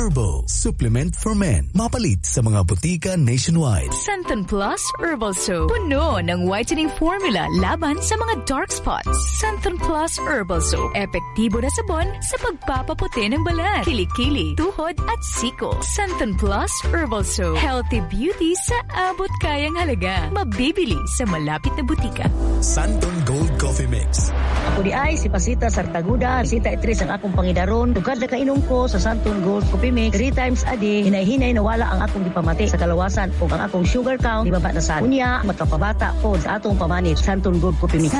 Turbo, supplement for men. Mapalit sa mga butika nationwide. Santon Plus Herbal Soap. Puno ng whitening formula laban sa mga dark spots. Santon Plus Herbal Soap. Epektibo na sabon sa pagpapaputi ng balat, kilikili, tuhod at siko. Santon Plus Herbal Soap. Healthy beauty sa abot kayang halaga. Mabibili sa malapit na butika. Santon Gold Coffee Mix. Ako di ay si Pasita Sartaguda. Pasita Itris ang akong pangidaron. Tugad na kainom ko sa Santon Gold Coffee Mix 3 times a day. Hinay-hinay nawala ang akong gipamati sa kalawasan o ang akong sugar count di baba na sa unya. Magkapabata po sa atong pamanit. Santon Gold Coffee Mix.